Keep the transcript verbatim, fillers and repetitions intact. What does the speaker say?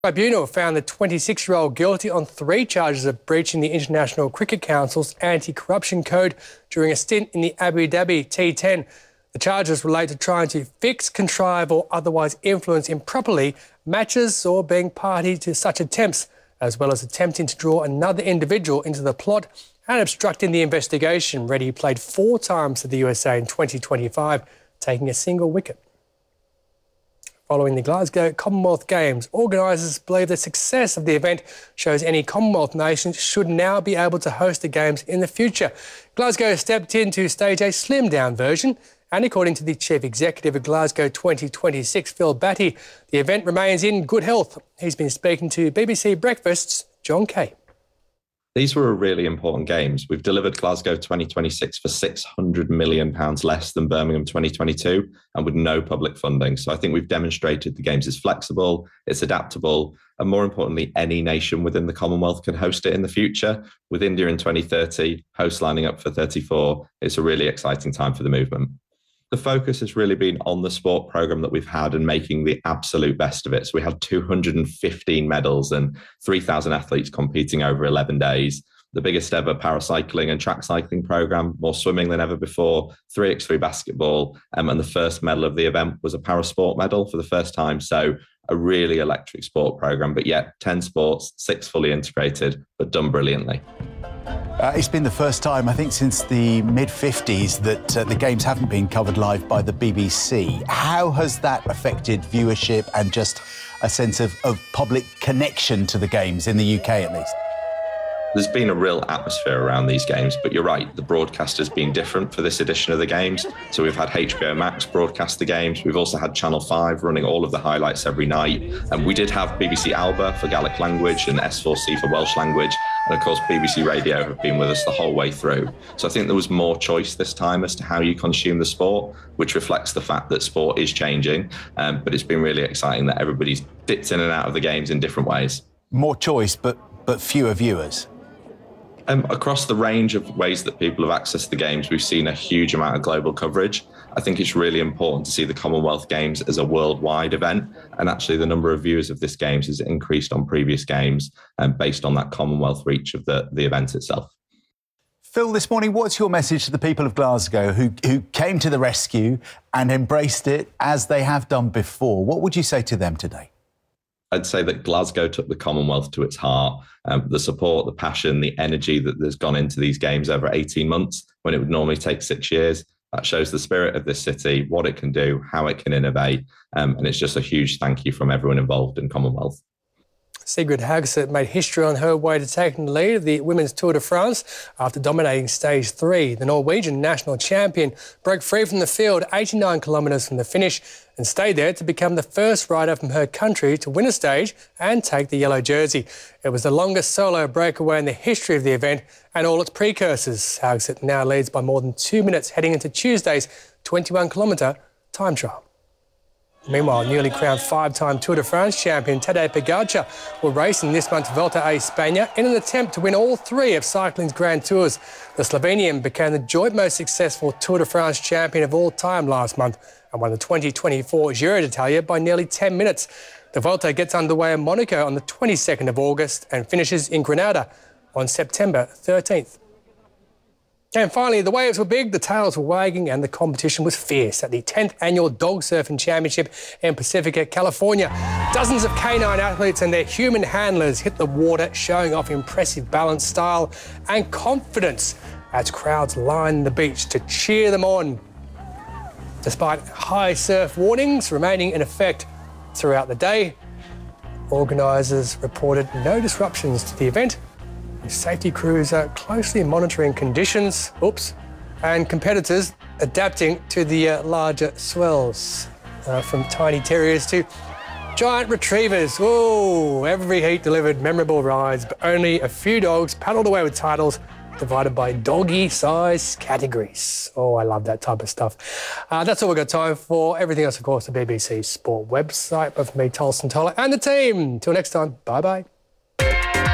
Tribunal found the twenty-six-year-old guilty on three charges of breaching the International Cricket Council's anti-corruption code during a stint in the Abu Dhabi T ten. The charges relate to trying to fix, contrive or otherwise influence improperly matches or being party to such attempts, as well as attempting to draw another individual into the plot and obstructing the investigation. Reddy played four times for the U S A in twenty twenty-five, taking a single wicket. Following the Glasgow Commonwealth Games, organisers believe the success of the event shows any Commonwealth nation should now be able to host the Games in the future. Glasgow stepped in to stage a slimmed-down version, and according to the Chief Executive of Glasgow twenty twenty-six, Phil Batty, the event remains in good health. He's been speaking to B B C Breakfast's John Kay. These were really important games. We've delivered Glasgow twenty twenty-six for six hundred million pounds less than Birmingham twenty twenty-two and with no public funding. So I think we've demonstrated the Games is flexible, it's adaptable, and more importantly, any nation within the Commonwealth can host it in the future. With India in twenty thirty, hosts lining up for thirty-four, it's a really exciting time for the movement. The focus has really been on the sport programme that we've had and making the absolute best of it. So we had two hundred fifteen medals and three thousand athletes competing over eleven days. The biggest ever paracycling and track cycling programme, more swimming than ever before, three by three basketball, um, and the first medal of the event was a parasport medal for the first time. So a really electric sport programme, but yet ten sports, six fully integrated, but done brilliantly. Uh, it's been the first time, I think, since the mid fifties that uh, the Games haven't been covered live by the B B C. How has that affected viewership and just a sense of, of public connection to the Games, in the U K at least? There's been a real atmosphere around these games, but you're right, the broadcast has been different for this edition of the Games. So we've had H B O Max broadcast the Games. We've also had Channel five running all of the highlights every night. And we did have B B C Alba for Gaelic language and S four C for Welsh language. And of course, B B C Radio have been with us the whole way through. So I think there was more choice this time as to how you consume the sport, which reflects the fact that sport is changing. Um, but it's been really exciting that everybody's dipped in and out of the Games in different ways. More choice, but, but fewer viewers. Um, across the range of ways that people have accessed the Games, we've seen a huge amount of global coverage. I think it's really important to see the Commonwealth Games as a worldwide event, and actually the number of viewers of this Games has increased on previous Games um, based on that Commonwealth reach of the, the event itself. Phil, this morning, what's your message to the people of Glasgow who, who came to the rescue and embraced it as they have done before? What would you say to them today? I'd say that Glasgow took the Commonwealth to its heart. Um, the support, the passion, the energy that has gone into these Games over eighteen months when it would normally take six years. That shows the spirit of this city, what it can do, how it can innovate. Um, and it's just a huge thank you from everyone involved in Commonwealth. Sigrid Hagseth made history on her way to taking the lead of the Women's Tour de France after dominating stage three. The Norwegian national champion broke free from the field eighty-nine kilometres from the finish and stayed there to become the first rider from her country to win a stage and take the yellow jersey. It was the longest solo breakaway in the history of the event and all its precursors. Hagseth now leads by more than two minutes heading into Tuesday's twenty-one kilometre time trial. Meanwhile, newly crowned five-time Tour de France champion Tadej Pogačar will race in this month's Vuelta a España in an attempt to win all three of cycling's Grand Tours. The Slovenian became the joint most successful Tour de France champion of all time last month and won the twenty twenty-four Giro d'Italia by nearly ten minutes. The Vuelta gets underway in Monaco on the twenty-second of August and finishes in Granada on September thirteenth. And finally, the waves were big, the tails were wagging and the competition was fierce at the tenth Annual Dog Surfing Championship in Pacifica, California. Dozens of canine athletes and their human handlers hit the water, showing off impressive balance, style and confidence as crowds lined the beach to cheer them on. Despite high surf warnings remaining in effect throughout the day, organisers reported no disruptions to the event, with safety crews are closely monitoring conditions, oops, and competitors adapting to the uh, larger swells, uh, from tiny terriers to giant retrievers. Oh, every heat delivered memorable rides, but only a few dogs paddled away with titles divided by doggy-size categories. Oh, I love that type of stuff. Uh, that's all we've got time for. Everything else, of course, the B B C Sport website. But for me, Tolson Toller, and the team. Till next time, bye-bye.